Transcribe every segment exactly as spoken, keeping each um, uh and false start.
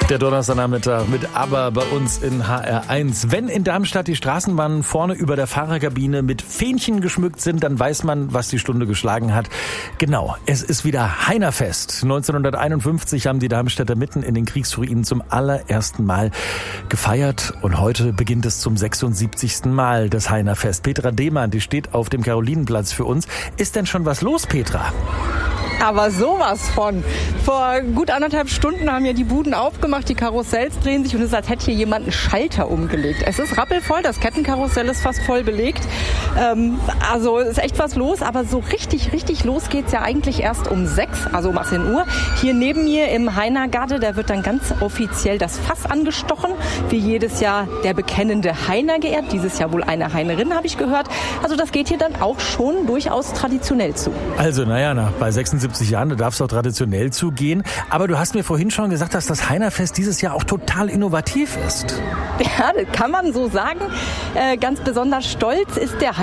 Der Donnerstagnachmittag mit ABBA bei uns in H R eins. Wenn in Darmstadt die Straßenbahnen vorne über der Fahrerkabine mit Fähnchen geschmückt sind, dann weiß man, was die Stunde geschlagen hat. Genau, es ist wieder Heinerfest. neunzehnhunderteinundfünfzig haben die Darmstädter mitten in den Kriegsruinen zum allerersten Mal gefeiert. Und heute beginnt es zum sechsundsiebzigsten Mal das Heinerfest. Petra Demand, die steht auf dem Karolinenplatz für uns. Ist denn schon was los, Petra? Aber sowas von. Vor gut anderthalb Stunden haben ja die Buden aufgemacht, die Karussells drehen sich und es ist, als hätte hier jemand einen Schalter umgelegt. Es ist rappelvoll, das Kettenkarussell ist fast voll belegt. Ähm, also ist echt was los, aber so richtig, richtig los geht's ja eigentlich erst um sechs, also um achtzehn Uhr. Hier neben mir im Heinergarde, da wird dann ganz offiziell das Fass angestochen. Wie jedes Jahr der bekennende Heiner geehrt. Dieses Jahr wohl eine Heinerin, habe ich gehört. Also das geht hier dann auch schon durchaus traditionell zu. Also naja, na, bei sechsundsiebzig Jahren, da darf es auch traditionell zugehen. Aber du hast mir vorhin schon gesagt, dass das Heinerfest dieses Jahr auch total innovativ ist. Ja, das kann man so sagen. Äh, ganz besonders stolz ist der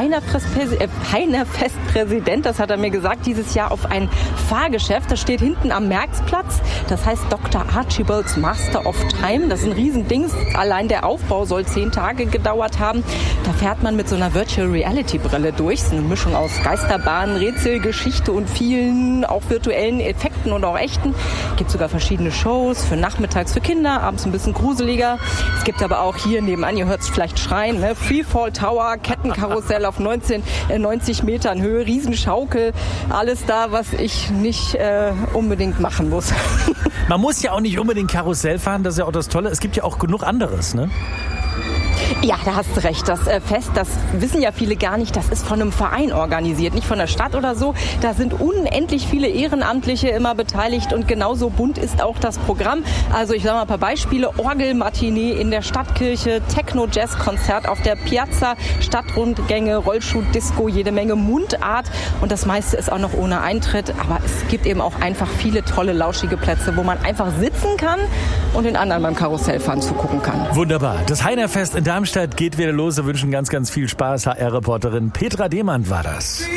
Heinerfest-Präsident, das hat er mir gesagt, dieses Jahr auf ein Fahrgeschäft. Das steht hinten am Märksplatz. Das heißt Doktor Archibalds Master of Time. Das ist ein Riesending. Allein der Aufbau soll zehn Tage gedauert haben. Da fährt man mit so einer Virtual Reality Brille durch. Das ist eine Mischung aus Geisterbahn, Rätsel, Geschichte und vielen auch virtuellen Effekten und auch echten. Es gibt sogar verschiedene Shows für nachmittags für Kinder, abends ein bisschen gruseliger. Es gibt aber auch hier nebenan, ihr hört es vielleicht schreien, ne? Freefall Tower, Kettenkarussell auf neunzehn, äh, neunzig Metern Höhe, Riesenschaukel, alles da, was ich nicht äh, unbedingt machen muss. Man muss ja auch nicht unbedingt Karussell fahren, das ist ja auch das Tolle. Es gibt ja auch genug anderes, ne? Ja, da hast du recht. Das äh, Fest, das wissen ja viele gar nicht, das ist von einem Verein organisiert, nicht von der Stadt oder so. Da sind unendlich viele Ehrenamtliche immer beteiligt und genauso bunt ist auch das Programm. Also ich sage mal ein paar Beispiele. Orgelmatinee in der Stadtkirche, Techno-Jazz-Konzert auf der Piazza, Stadtrundgänge, Rollschuh-Disco, jede Menge Mundart und das meiste ist auch noch ohne Eintritt. Aber es gibt eben auch einfach viele tolle, lauschige Plätze, wo man einfach sitzen kann und den anderen beim Karussellfahren zugucken kann. Wunderbar. Das Heinerfest in Darmstadt geht wieder los. Wir wünschen ganz, ganz viel Spaß. H R-Reporterin Petra Demand war das.